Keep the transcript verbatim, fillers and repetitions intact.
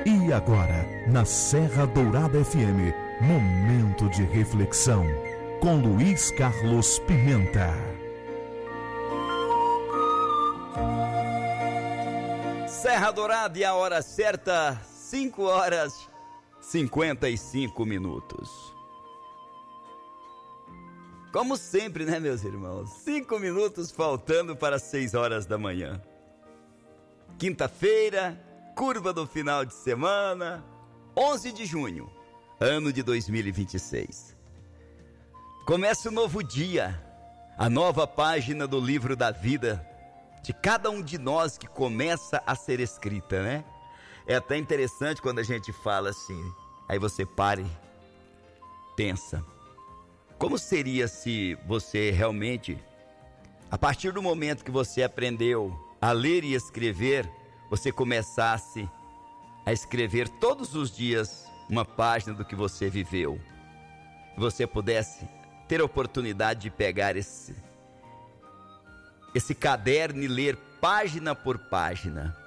E agora, na Serra Dourada F M, momento de reflexão com Luiz Carlos Pimenta. Serra Dourada e a hora certa, cinco horas e cinquenta e cinco minutos. Como sempre, né, meus irmãos? Cinco minutos faltando para seis horas da manhã. Quinta-feira, curva do final de semana, onze de junho, ano de dois mil e vinte e seis. Começa o novo dia, a nova página do livro da vida de cada um de nós que começa a ser escrita, né? É até interessante quando a gente fala assim, aí você para e pensa, como seria se você realmente, a partir do momento que você aprendeu a ler e escrever, você começasse a escrever todos os dias uma página do que você viveu, você pudesse ter a oportunidade de pegar esse, esse caderno e ler página por página.